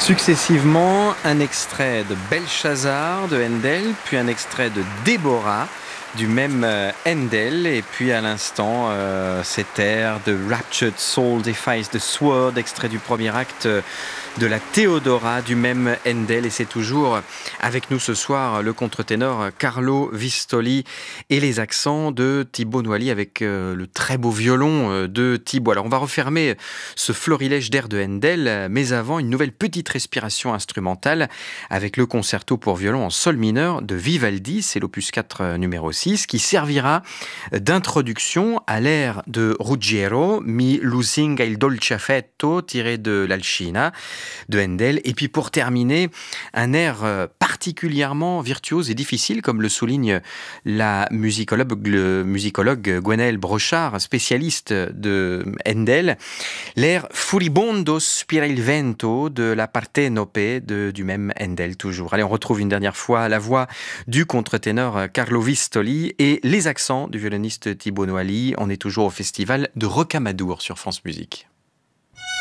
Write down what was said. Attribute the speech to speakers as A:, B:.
A: Successivement, un extrait de Belshazzar de Handel, puis un extrait de Déborah du même Handel, et puis à l'instant cet air de Raptured Soul Defies the Sword, extrait du premier acte de la Théodora du même Handel. Et c'est toujours avec nous ce soir le contre-ténor Carlo Vistoli et les accents de Thibaut Noilly avec le très beau violon de Thibaut. Alors on va refermer ce florilège d'air de Handel, mais avant une nouvelle petite respiration instrumentale avec le concerto pour violon en sol mineur de Vivaldi, c'est l'opus 4 numéro 6, qui servira d'introduction à l'air de Ruggiero, Mi lusinga il dolce affetto, tiré de l'Alcina de Handel. Et puis pour terminer, un air particulièrement virtuose et difficile, comme le souligne la musicologue Gwenaëlle Brochard, spécialiste de Handel, l'air Furibondo spira il vento de la Partenope du même Handel toujours. Allez, on retrouve une dernière fois la voix du contre-ténor Carlo Vistoli et les accents du violoniste Thibaut Noilly. On est toujours au festival de Rocamadour sur France Musique.